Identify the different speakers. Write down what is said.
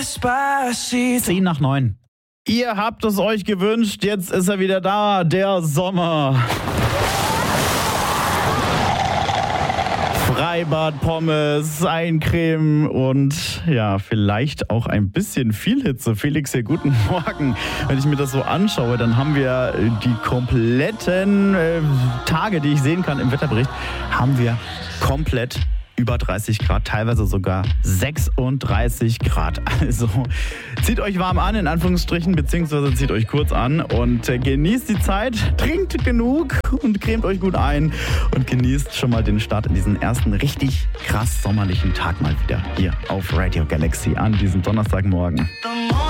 Speaker 1: 10 nach 9. Ihr habt es euch gewünscht, jetzt ist er wieder da, der Sommer. Freibad, Pommes, Eincremen und ja, vielleicht auch ein bisschen viel Hitze. Felix, hier, guten Morgen. Wenn ich mir das so anschaue, dann haben wir die kompletten Tage, die ich sehen kann im Wetterbericht, haben wir komplett über 30 Grad, teilweise sogar 36 Grad. Also zieht euch warm an, in Anführungsstrichen, beziehungsweise zieht euch kurz an und genießt die Zeit, trinkt genug und cremt euch gut ein und genießt schon mal den Start in diesen ersten richtig krass sommerlichen Tag mal wieder hier auf Radio Galaxy an diesem Donnerstagmorgen.